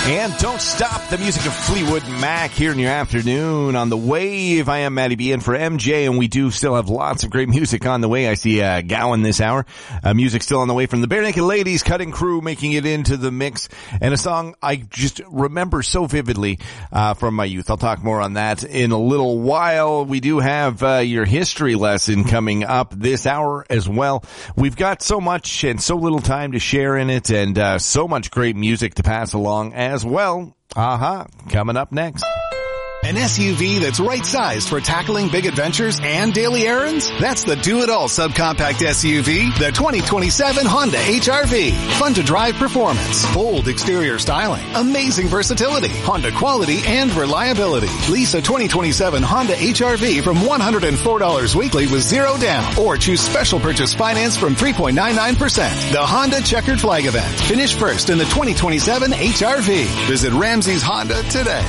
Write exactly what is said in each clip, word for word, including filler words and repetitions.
And don't stop the music of Fleetwood Mac here in your afternoon on the Wave. I am Matty B in for M J, and we do still have lots of great music on the way. I see uh, Gowan this hour. Uh, music still on the way from the Bare Naked Ladies, Cutting Crew making it into the mix, and a song I just remember so vividly uh, from my youth. I'll talk more on that in a little while. We do have uh, your history lesson coming up this hour as well. We've got so much and so little time to share in it, and uh, so much great music to pass along as well. Aha, uh-huh. Coming up next. An S U V that's right-sized for tackling big adventures and daily errands? That's the do-it-all subcompact S U V, the twenty twenty-seven Honda H R V. Fun-to-drive performance, bold exterior styling, amazing versatility, Honda quality and reliability. Lease a twenty twenty-seven Honda H R V from one hundred four dollars weekly with zero down, or choose special purchase finance from three point nine nine percent. The Honda Checkered Flag Event. Finish first in the twenty twenty-seven H R V. Visit Ramsey's Honda today.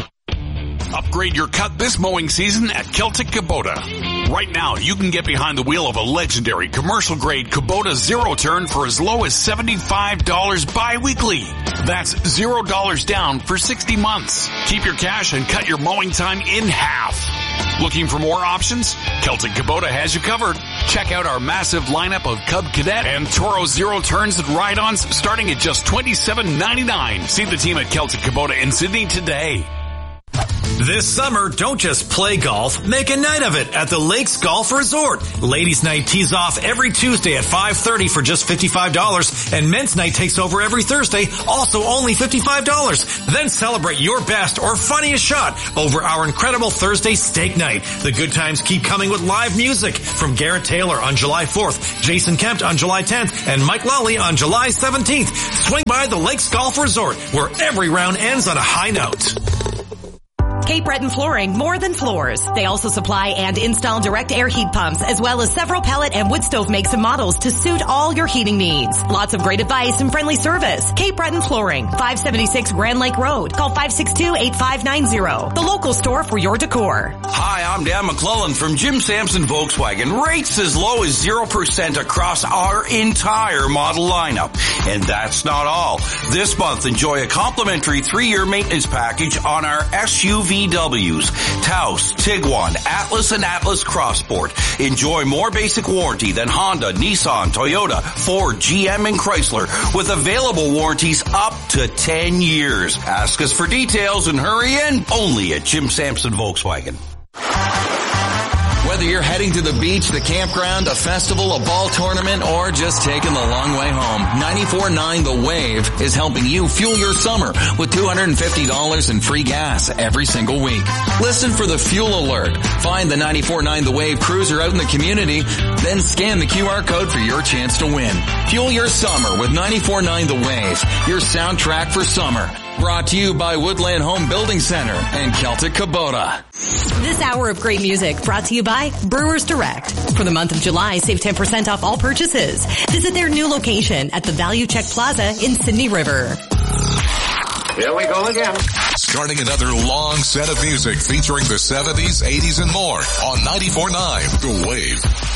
Upgrade your cut this mowing season at Celtic Kubota. Right now, you can get behind the wheel of a legendary commercial-grade Kubota zero-turn for as low as seventy-five dollars bi-weekly. That's zero dollars down for sixty months. Keep your cash and cut your mowing time in half. Looking for more options? Celtic Kubota has you covered. Check out our massive lineup of Cub Cadet and Toro zero-turns and ride-ons starting at just twenty-seven ninety-nine. See the team at Celtic Kubota in Sydney today. This summer, don't just play golf, make a night of it at the Lakes Golf Resort. Ladies' night tees off every Tuesday at five thirty for just fifty-five dollars, and men's night takes over every Thursday, also only fifty-five dollars. Then celebrate your best or funniest shot over our incredible Thursday steak night. The good times keep coming with live music from Garrett Taylor on July fourth, Jason Kempt on July tenth, and Mike Lawley on July seventeenth. Swing by the Lakes Golf Resort, where every round ends on a high note. Cape Breton Flooring, more than floors. They also supply and install direct air heat pumps, as well as several pellet and wood stove makes and models to suit all your heating needs. Lots of great advice and friendly service. Cape Breton Flooring, five seventy-six Grand Lake Road. Call five six two, eight five nine zero. The local store for your decor. Hi, I'm Dan McClellan from Jim Sampson Volkswagen. Rates as low as zero percent across our entire model lineup. And that's not all. This month, enjoy a complimentary three-year maintenance package on our S U V V Ws, Taos, Tiguan, Atlas, and Atlas Crossport. Enjoy more basic warranty than Honda, Nissan, Toyota, Ford, G M, and Chrysler, with available warranties up to ten years. Ask us for details and hurry in, only at Jim Sampson Volkswagen. Whether you're heading to the beach, the campground, a festival, a ball tournament, or just taking the long way home, ninety-four point nine The Wave is helping you fuel your summer with two hundred fifty dollars in free gas every single week. Listen for the fuel alert. Find the ninety-four point nine The Wave cruiser out in the community, then scan the Q R code for your chance to win. Fuel your summer with ninety-four point nine The Wave, your soundtrack for summer. Brought to you by Woodland Home Building Center and Celtic Kubota. This hour of great music brought to you by Brewers Direct. For the month of July, save ten percent off all purchases. Visit their new location at the Value Check Plaza in Sydney River. Here we go again. Starting another long set of music featuring the seventies, eighties, and more on ninety-four point nine The Wave.